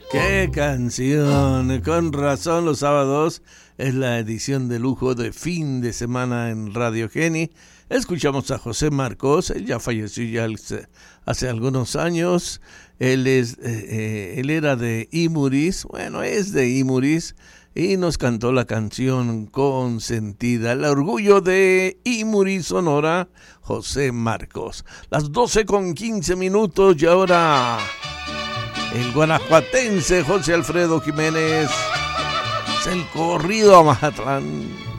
¡Qué canción! Con razón, los sábados es la edición de lujo de fin de semana en Radio Geni. Escuchamos a José Marcos, él ya falleció ya hace algunos años. Él era de Imuris, bueno, es de Imuris, y nos cantó la canción Consentida, el orgullo de Imuris, Sonora, José Marcos. Las 12:15 y ahora el guanajuatense José Alfredo Jiménez, es el corrido a Mazatlán.